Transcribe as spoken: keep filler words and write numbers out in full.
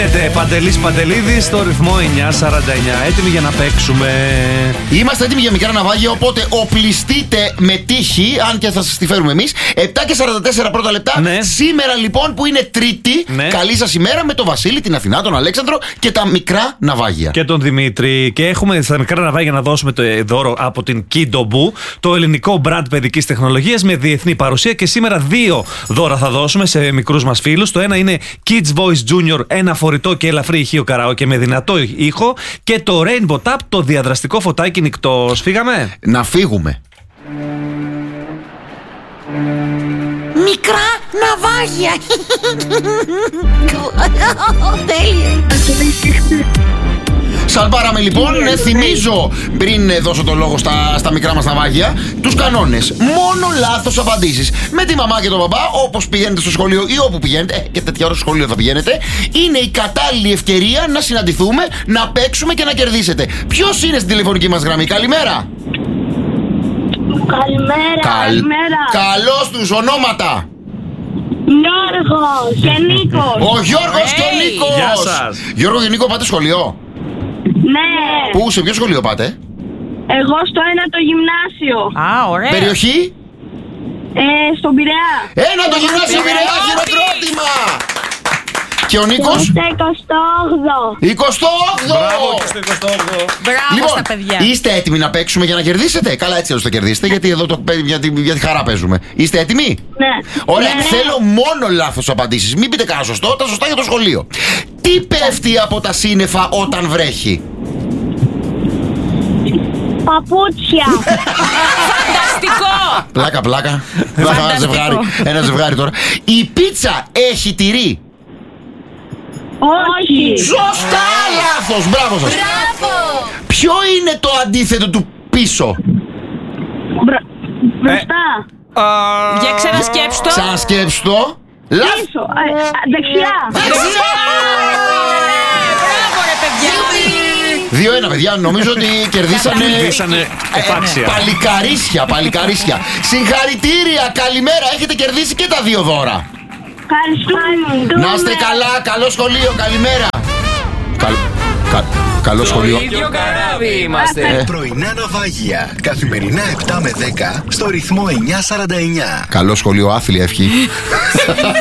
γίνεται? Παντελής Παντελίδης στο ρυθμό εννιά σαράντα εννιά. Έτοιμοι για να παίξουμε. Είμαστε έτοιμοι για μικρά ναυάγια, οπότε οπλιστείτε με τύχη, αν και θα σας τη φέρουμε εμείς. επτά και σαράντα τέσσερα πρώτα λεπτά. Ναι. Σήμερα λοιπόν που είναι Τρίτη, ναι. Καλή σας ημέρα με τον Βασίλη, την Αθηνά, τον Αλέξανδρο και τα μικρά ναυάγια. Και τον Δημήτρη. Και έχουμε στα μικρά ναυάγια να δώσουμε το δώρο από την Kidobu, το ελληνικό μπραντ παιδικής τεχνολογίας με διεθνή παρουσία. Και σήμερα δύο δώρα θα δώσουμε σε μικρούς μας φίλους. Το ένα είναι Kids Voice Junior, ένα φορητό και ελαφρύ ηχείο καραόκε με δυνατό ήχο. Και το Rainbow Tap, το διαδραστικό φωτάκι νυκτός. Φύγαμε. Να φύγουμε. Μικρά ναυάγια. Τέλεια. Σαλπάραμε λοιπόν, ναι, θυμίζω πριν δώσω το λόγο στα, στα μικρά μας ναυάγια τους κανόνες. Μόνο λάθος απαντήσεις. Με τη μαμά και τον μπαμπά, όπως πηγαίνετε στο σχολείο ή όπου πηγαίνετε, ε, και τέτοια ώρα στο σχολείο θα πηγαίνετε, είναι η κατάλληλη ευκαιρία να συναντηθούμε, να παίξουμε και να κερδίσετε. Ποιος είναι στην τηλεφωνική μας γραμμή? Καλημέρα. Καλημέρα. Καλ... Καλημέρα. Καλώς τους, ονόματα. Γιώργος και Νίκος. Ο Γιώργος Hey. και ο Νίκος. Γεια σας. Γιώργο και Νίκο, πάτε σχολείο? Ναι. Πού, σε ποιο σχολείο πάτε? Εγώ στο ένα το γυμνάσιο. Α, ωραία. Περιοχή? Ε, στον Πειραιά. Ένα το γυμνάσιο Πειραιά, χειροκρότημα. Και ο Νίκος? Στο εικοστό όγδοο. εικοστό όγδοο. Μπράβο και στο εικοστό όγδοο. Μπράβο Λοιπόν, στα παιδιά. είστε έτοιμοι να παίξουμε για να κερδίσετε? Καλά, έτσι αλλιώς το κερδίσετε, γιατί εδώ το, για, τη, για τη χαρά παίζουμε. Είστε έτοιμοι? Ναι. Ωραία, Ναι. θέλω μόνο λάθος απαντήσεις. Μην πείτε κανένα σωστό, τα σωστά για το σχολείο. Τι πέφτει από τα σύννεφα όταν βρέχει? Παπούτσια. Φανταστικό. Πλάκα, πλάκα. Πλάκα, ένα ζευγάρι, ένα ζευγάρι τώρα. Η πίτσα έχει τυρί? Όχι. Σωστά, λάθος, μπράβο σας. Μπράβο. Ποιο είναι το αντίθετο του πίσω? Μπρα- Μπροστά. Για ξανασκέψου το. Ξανασκέψου το. Λάθος. Πίσω. Ε, ε, Δεξιά. Μπράβο ρε παιδιά. δύο ένα, παιδιά, νομίζω ότι κερδίσανε. Κερδίσανε επάξια. Παλικαρίσια, παλικαρίσια. Συγχαρητήρια, καλημέρα. Έχετε κερδίσει και τα δύο δώρα. Ευχαριστούμε. Να είστε καλά, καλό σχολείο, καλημέρα. Καλ... Κα... Καλό σχολείο. ίδιο καράβι είμαστε. Πρωινά ναυάγια. Καθημερινά επτά με δέκα στο ρυθμό εννιά σαράντα εννιά. Καλό σχολείο, άθλια ευχή.